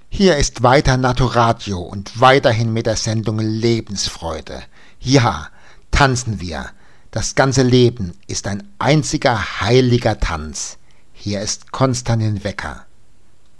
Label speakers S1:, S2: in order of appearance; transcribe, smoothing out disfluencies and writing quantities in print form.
S1: Hier ist weiter Naturadio und weiterhin mit der Sendung Lebensfreude. Ja, tanzen wir. Das ganze Leben ist ein einziger heiliger Tanz. Hier ist Konstantin Wecker.